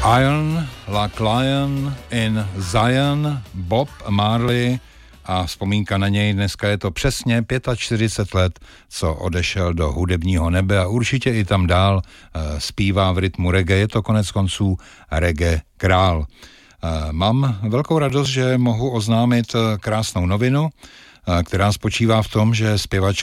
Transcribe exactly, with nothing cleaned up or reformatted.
Iron like Lion in Zion, Bob Marley, a vzpomínka na něj, dneska je to přesně čtyřicet pět let, co odešel do hudebního nebe a určitě i tam dál e, zpívá v rytmu reggae, je to konec konců reggae král. E, mám velkou radost, že mohu oznámit krásnou novinu, e, která spočívá v tom, že zpěvačka